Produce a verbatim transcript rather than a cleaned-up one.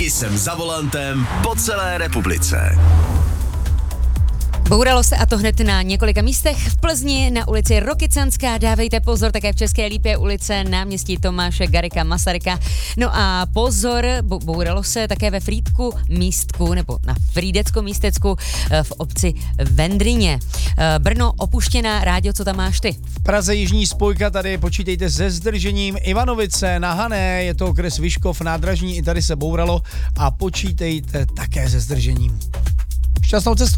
I jsem za volantem po celé republice. Bouralo se, a to hned na několika místech. V Plzni na ulici Rokycanská, dávejte pozor, také v České Lípě ulice náměstí Tomáše Garrigua Masaryka. No a pozor, bouralo se také ve Frýdku místku, nebo na Frýdeckom místecku v obci Vendryně. Brno opuštěná, Ráďo, co tam máš ty? V Praze jižní spojka, tady počítejte se zdržením. Ivanovice na Hané, je to okres Vyškov, nádražní, i tady se bouralo a počítejte také se zdržením. Šťastnou cestu.